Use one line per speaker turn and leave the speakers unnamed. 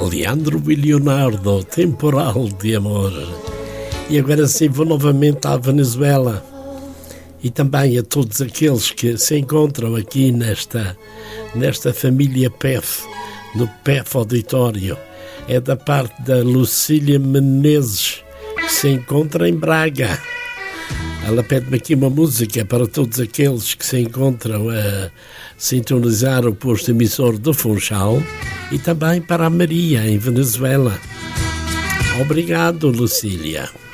Leandro e Leonardo, Temporal de Amor. E agora sim vou novamente à Venezuela e também a todos aqueles que se encontram aqui nesta família PEF, no PEF Auditório. É da parte da Lucília Menezes, que se encontra em Braga. Ela pede-me aqui uma música para todos aqueles que se encontram a sintonizar o posto emissor do Funchal e também para a Maria, em Venezuela. Obrigado, Lucília.